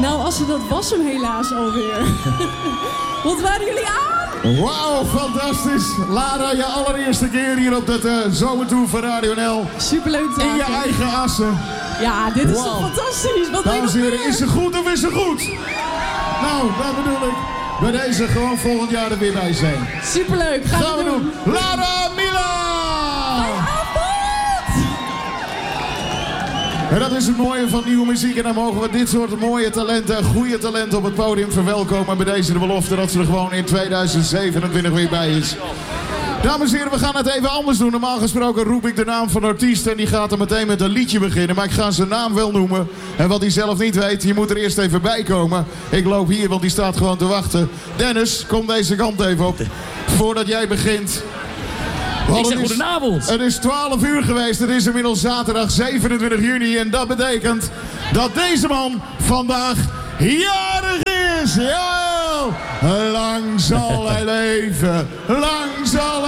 Nou, dat was hem helaas alweer. Wat waren jullie aan? Wauw, fantastisch. Lara, je allereerste keer hier op dat Zomertour van Radio NL. Superleuk te in je eigen assen. Ja, dit is toch fantastisch. Wat dames en heren, is ze goed of is ze goed? Nou, dat bedoel ik. Bij deze gewoon volgend jaar er weer bij zijn. Superleuk, gaan we doen. Lara Mila! En dat is het mooie van nieuwe muziek. En dan mogen we dit soort mooie talenten, goede talenten op het podium verwelkomen. Bij deze de belofte dat ze er gewoon in 2027 weer bij is. Dames en heren, we gaan het even anders doen. Normaal gesproken roep ik de naam van de artiest en die gaat er meteen met een liedje beginnen. Maar ik ga zijn naam wel noemen. En wat hij zelf niet weet, je moet er eerst even bij komen. Ik loop hier, want die staat gewoon te wachten. Dennis, kom deze kant even op. Voordat jij begint. Ik zeg goedenavond. Het is 12 uur geweest. Het is inmiddels zaterdag 27 juni. En dat betekent dat deze man vandaag jarig is. Ja, lang zal hij leven. Lang zal